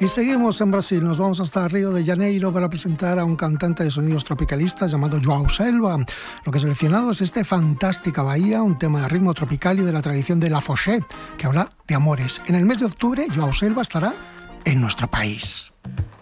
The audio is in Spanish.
Y seguimos en Brasil, nos vamos hasta Río de Janeiro para presentar a un cantante de sonidos tropicalistas llamado João Selva. Lo que he seleccionado es este Fantástica Bahía, un tema de ritmo tropical y de la tradición de la Foché, que habla de amores. En el mes de octubre, João Selva estará en nuestro país.